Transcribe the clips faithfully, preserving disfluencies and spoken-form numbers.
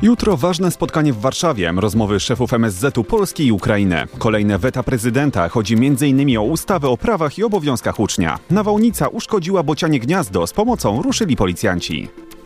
Jutro ważne spotkanie w Warszawie. Rozmowy szefów M S Z u Polski i Ukrainy. Kolejne weta prezydenta. Chodzi między innymi o ustawę o prawach i obowiązkach ucznia. Nawałnica uszkodziła bocianie gniazdo. Z pomocą ruszyli policjanci.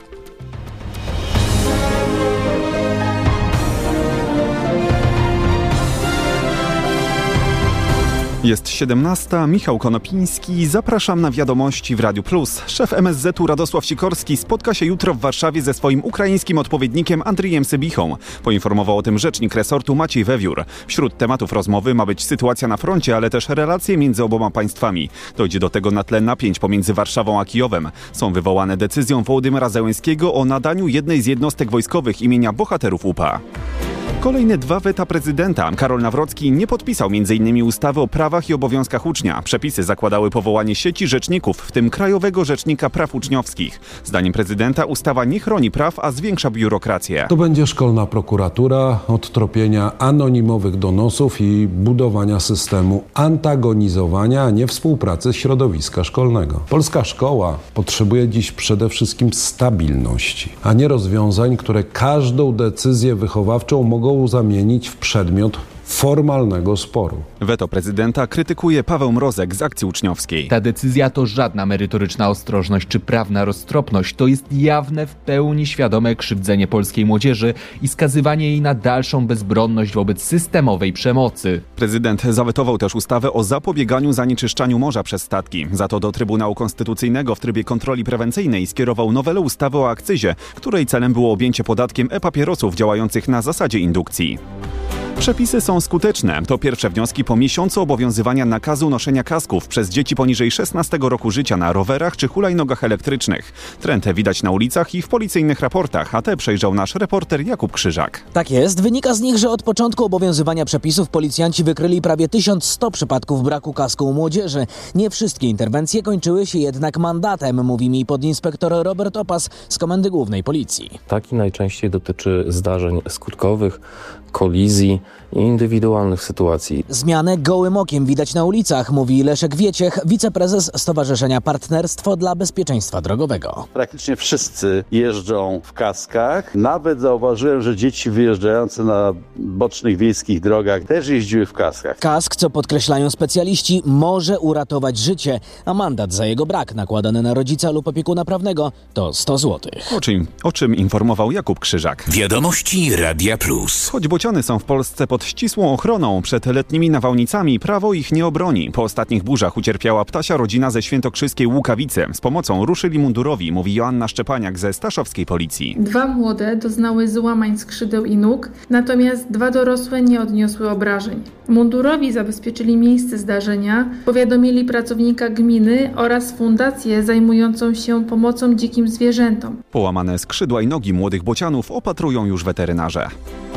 Jest siedemnasta, Michał Konopiński, zapraszam na wiadomości w Radiu Plus. Szef M S Z u Radosław Sikorski spotka się jutro w Warszawie ze swoim ukraińskim odpowiednikiem Andrijem Sybichą. Poinformował o tym rzecznik resortu Maciej Wewiór. Wśród tematów rozmowy ma być sytuacja na froncie, ale też relacje między oboma państwami. Dojdzie do tego na tle napięć pomiędzy Warszawą a Kijowem. Są wywołane decyzją Wołodymyra Zełenskiego o nadaniu jednej z jednostek wojskowych imienia bohaterów U P A. Kolejne dwa weta prezydenta. Karol Nawrocki nie podpisał między innymi ustawy o prawach i obowiązkach ucznia. Przepisy zakładały powołanie sieci rzeczników, w tym Krajowego Rzecznika Praw Uczniowskich. Zdaniem prezydenta ustawa nie chroni praw, a zwiększa biurokrację. To będzie szkolna prokuratura od tropienia anonimowych donosów i budowania systemu antagonizowania, a nie współpracy środowiska szkolnego. Polska szkoła potrzebuje dziś przede wszystkim stabilności, a nie rozwiązań, które każdą decyzję wychowawczą mogą zamienić w przedmiot formalnego sporu. Weto prezydenta krytykuje Paweł Mrozek z Akcji Uczniowskiej. Ta decyzja to żadna merytoryczna ostrożność czy prawna roztropność. To jest jawne, w pełni świadome krzywdzenie polskiej młodzieży i skazywanie jej na dalszą bezbronność wobec systemowej przemocy. Prezydent zawetował też ustawę o zapobieganiu zanieczyszczaniu morza przez statki. Za to do Trybunału Konstytucyjnego w trybie kontroli prewencyjnej skierował nowelę ustawy o akcyzie, której celem było objęcie podatkiem e-papierosów działających na zasadzie indukcji. Przepisy są skuteczne. To pierwsze wnioski po miesiącu obowiązywania nakazu noszenia kasków przez dzieci poniżej szesnastego roku życia na rowerach czy hulajnogach elektrycznych. Trend te widać na ulicach i w policyjnych raportach, a te przejrzał nasz reporter Jakub Krzyżak. Tak jest. Wynika z nich, że od początku obowiązywania przepisów policjanci wykryli prawie tysiąc sto przypadków braku kasku u młodzieży. Nie wszystkie interwencje kończyły się jednak mandatem, mówi mi podinspektor Robert Opas z Komendy Głównej Policji. Taki najczęściej dotyczy zdarzeń skutkowych, kolizji i indywidualnych sytuacji. Zmianę gołym okiem widać na ulicach, mówi Leszek Wieciech, wiceprezes Stowarzyszenia Partnerstwo dla Bezpieczeństwa Drogowego. Praktycznie wszyscy jeżdżą w kaskach. Nawet zauważyłem, że dzieci wyjeżdżające na bocznych wiejskich drogach też jeździły w kaskach. Kask, co podkreślają specjaliści, może uratować życie, a mandat za jego brak nakładany na rodzica lub opiekuna prawnego to sto złotych. O czym, o czym informował Jakub Krzyżak. Wiadomości Radia Plus. Choć bociany są w Polsce pod ścisłą ochroną, przed letnimi nawałnicami prawo ich nie obroni. Po ostatnich burzach ucierpiała ptasia rodzina ze świętokrzyskiej Łukawicy. Z pomocą ruszyli mundurowi, mówi Joanna Szczepaniak ze Staszowskiej Policji. Dwa młode doznały złamań skrzydeł i nóg, natomiast dwa dorosłe nie odniosły obrażeń. Mundurowi zabezpieczyli miejsce zdarzenia, powiadomili pracownika gminy oraz fundację zajmującą się pomocą dzikim zwierzętom. Połamane skrzydła i nogi młodych bocianów opatrują już weterynarze.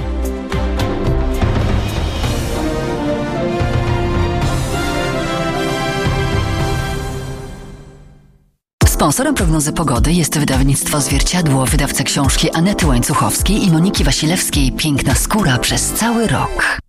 Sponsorem prognozy pogody jest wydawnictwo Zwierciadło, wydawca książki Anety Łańcuchowskiej i Moniki Wasilewskiej „Piękna skóra przez cały rok”.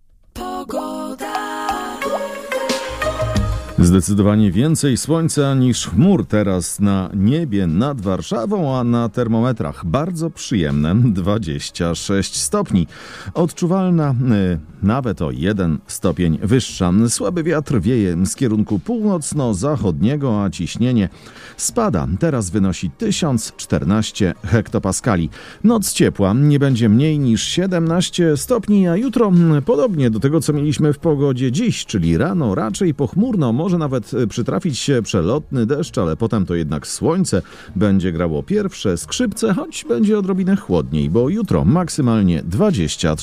Zdecydowanie więcej słońca niż chmur teraz na niebie nad Warszawą, a na termometrach bardzo przyjemne dwadzieścia sześć stopni. Odczuwalna y, nawet o jeden stopień wyższa. Słaby wiatr wieje z kierunku północno-zachodniego, a ciśnienie spada. Teraz wynosi tysiąc czternaście hektopaskali. Noc ciepła, nie będzie mniej niż siedemnaście stopni, a jutro podobnie do tego, co mieliśmy w pogodzie dziś, czyli rano raczej pochmurno, może nawet przytrafić się przelotny deszcz, ale potem to jednak słońce będzie grało pierwsze skrzypce, choć będzie odrobinę chłodniej, bo jutro maksymalnie dwadzieścia trzy